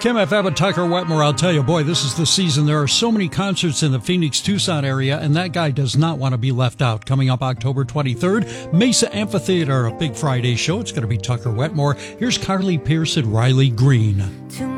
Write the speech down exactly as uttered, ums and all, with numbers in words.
Kim F M and Tucker Wetmore, I'll tell you, boy, this is the season. There are so many concerts in the Phoenix, Tucson area, and that guy does not want to be left out. Coming up October twenty-third, Mesa Amphitheater, a big Friday show. It's going to be Tucker Wetmore. Here's Carly Pearce and Riley Green.